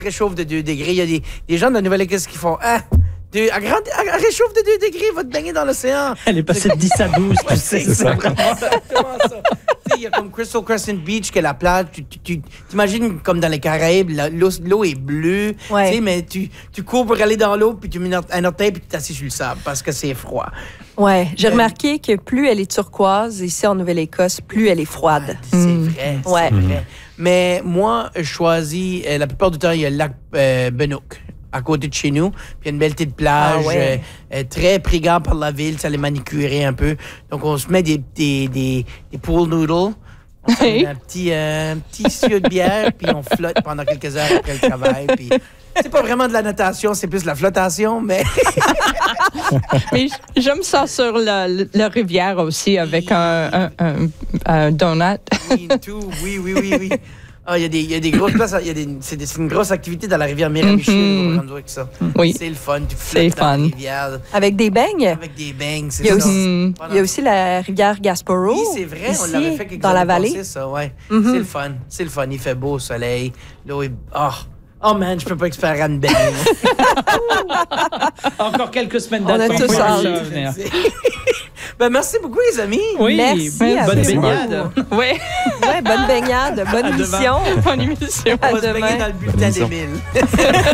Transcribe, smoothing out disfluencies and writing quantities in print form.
réchauffe de 2 degrés. Il y a des gens de la Nouvelle-Écosse qui font elle réchauffe de 2 degrés, va te baigner dans l'océan. Elle est passée de 10 à 12, tu sais. C'est exactement ça. Il y a comme Crystal Crescent Beach, que la plage, tu t'imagines comme dans les Caraïbes, l'eau est bleue, Ouais. mais tu cours pour aller dans l'eau, puis tu mets un orteil, puis tu t'assis sur le sable parce que c'est froid. Ouais, j'ai remarqué que plus elle est turquoise ici en Nouvelle-Écosse, plus elle est froide. C'est vrai, Ouais. c'est vrai. Mais moi, je choisis, la plupart du temps, il y a le lac Benook à côté de chez nous. Puis il y a une belle petite plage, très prigant par la ville, ça les manicurer un peu. Donc, on se met des pool noodles. On se met un petit sieu de bière, puis on flotte pendant quelques heures après le travail. Puis c'est pas vraiment de la natation, c'est plus de la flottation, mais... Mais j'aime ça sur la rivière aussi, avec un donut. Oui. Ah, il y a des grosses places, c'est une grosse activité dans la rivière Miramichi, au Nouveau-Brunswick, ça. Oui. C'est le fun, tu flottes dans la rivière. Avec des beignes? Avec des beignes, c'est Il y a ça. il y a aussi la rivière Gasboro. Oui, c'est vrai, on ici, l'avait fait quelques dans la années vallée. passées, ça, ouais. C'est le fun, il fait beau au soleil, l'eau est... Oh man, je peux pas expérer une baigne. Encore quelques semaines On a d'attente. tous hâte. Ben, merci beaucoup, les amis. Oui, Merci à bonne vous. baignade. Oui, Ouais, bonne baignade, bonne À demain. émission. bonne émission. On va se demain. baigner dans le bulletin Bonne d'Émile.